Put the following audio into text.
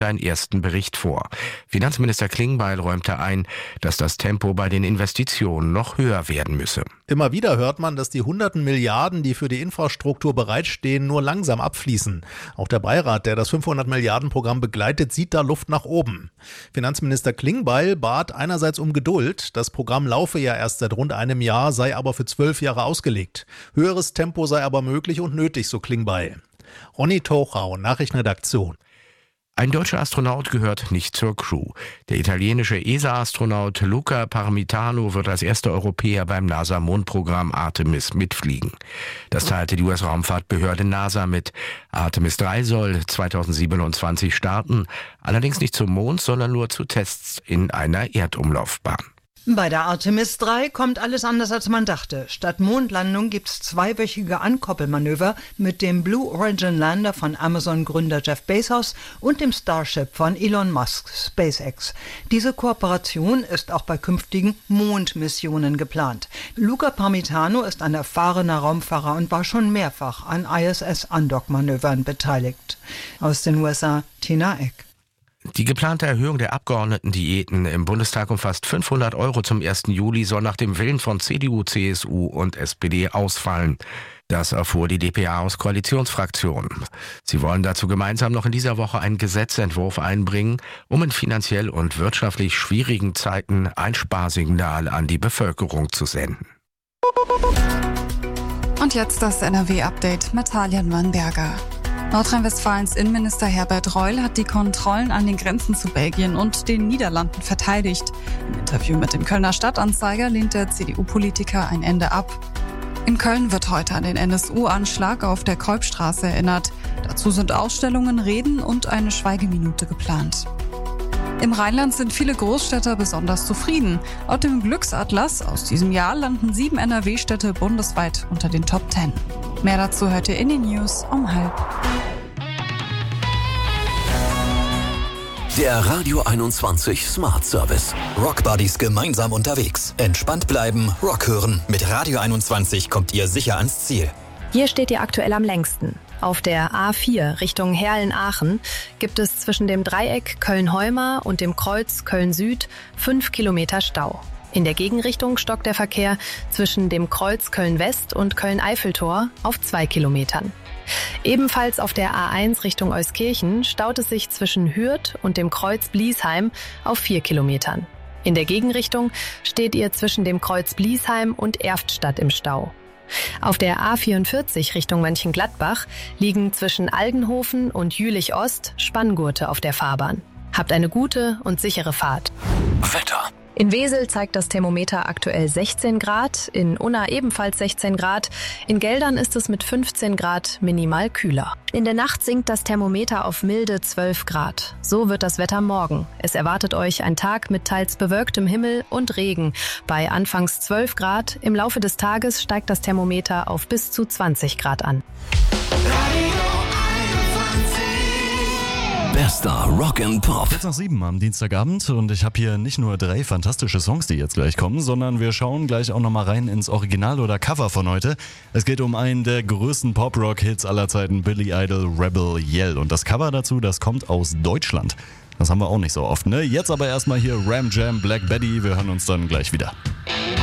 einen ersten Bericht vor. Finanzminister Klingbeil räumte ein, dass das Tempo bei den Investitionen noch höher werden müsse. Immer wieder hört man, dass die hunderten Milliarden, die für die Infrastruktur bereitstehen, nur langsam abfließen. Auch der Beirat, der das 500-Milliarden-Programm begleitet, sieht da Luft nach oben. Finanzminister Klingbeil bat einerseits um Geduld. Das Programm laufe ja erst seit rund einem Jahr, sei aber für 12 Jahre ausgelegt. Höheres Tempo sei aber möglich und nötig, so Klingbeil. Ronny Tochau, Nachrichtenredaktion. Ein deutscher Astronaut gehört nicht zur Crew. Der italienische ESA-Astronaut Luca Parmitano wird als erster Europäer beim NASA-Mondprogramm Artemis mitfliegen. Das teilte die US-Raumfahrtbehörde NASA mit. Artemis 3 soll 2027 starten, allerdings nicht zum Mond, sondern nur zu Tests in einer Erdumlaufbahn. Bei der Artemis 3 kommt alles anders, als man dachte. Statt Mondlandung gibt's zweiwöchige Ankoppelmanöver mit dem Blue Origin Lander von Amazon-Gründer Jeff Bezos und dem Starship von Elon Musk, SpaceX. Diese Kooperation ist auch bei künftigen Mondmissionen geplant. Luca Parmitano ist ein erfahrener Raumfahrer und war schon mehrfach an ISS-Andock-Manövern beteiligt. Aus den USA, Tina Eck. Die geplante Erhöhung der Abgeordnetendiäten im Bundestag um fast 500 € zum 1. Juli soll nach dem Willen von CDU, CSU und SPD ausfallen. Das erfuhr die dpa aus Koalitionsfraktionen. Sie wollen dazu gemeinsam noch in dieser Woche einen Gesetzentwurf einbringen, um in finanziell und wirtschaftlich schwierigen Zeiten ein Sparsignal an die Bevölkerung zu senden. Und jetzt das NRW-Update mit Talian Wannberger. Nordrhein-Westfalens Innenminister Herbert Reul hat die Kontrollen an den Grenzen zu Belgien und den Niederlanden verteidigt. Im Interview mit dem Kölner Stadtanzeiger lehnt der CDU-Politiker ein Ende ab. In Köln wird heute an den NSU-Anschlag auf der Kolbstraße erinnert. Dazu sind Ausstellungen, Reden und eine Schweigeminute geplant. Im Rheinland sind viele Großstädter besonders zufrieden. Laut dem Glücksatlas aus diesem Jahr landen 7 NRW-Städte bundesweit unter den Top 10. Mehr dazu hört ihr in den News um 12:30. Der Radio 21 Smart Service. Rock Buddies gemeinsam unterwegs. Entspannt bleiben, Rock hören. Mit Radio 21 kommt ihr sicher ans Ziel. Hier steht ihr aktuell am längsten. Auf der A4 Richtung Herlen-Aachen gibt es zwischen dem Dreieck Köln-Heumar und dem Kreuz Köln-Süd 5 Kilometer Stau. In der Gegenrichtung stockt der Verkehr zwischen dem Kreuz Köln-West und Köln-Eiffeltor auf 2 Kilometern. Ebenfalls auf der A1 Richtung Euskirchen staut es sich zwischen Hürth und dem Kreuz Bliesheim auf 4 Kilometern. In der Gegenrichtung steht ihr zwischen dem Kreuz Bliesheim und Erftstadt im Stau. Auf der A44 Richtung Mönchengladbach liegen zwischen Aldenhofen und Jülich-Ost Spanngurte auf der Fahrbahn. Habt eine gute und sichere Fahrt. Wetter. In Wesel zeigt das Thermometer aktuell 16 Grad, in Unna ebenfalls 16 Grad, in Geldern ist es mit 15 Grad minimal kühler. In der Nacht sinkt das Thermometer auf milde 12 Grad. So wird das Wetter morgen. Es erwartet euch ein Tag mit teils bewölktem Himmel und Regen. Bei anfangs 12 Grad, im Laufe des Tages steigt das Thermometer auf bis zu 20 Grad an. Bester Rock and Pop. Jetzt nach 7 am Dienstagabend und ich habe hier nicht nur 3 fantastische Songs, die jetzt gleich kommen, sondern wir schauen gleich auch nochmal rein ins Original oder Cover von heute. Es geht um einen der größten Pop-Rock-Hits aller Zeiten, Billy Idol, Rebel Yell. Und das Cover dazu, das kommt aus Deutschland. Das haben wir auch nicht so oft, ne? Jetzt aber erstmal hier Ram Jam, Black Betty. Wir hören uns dann gleich wieder.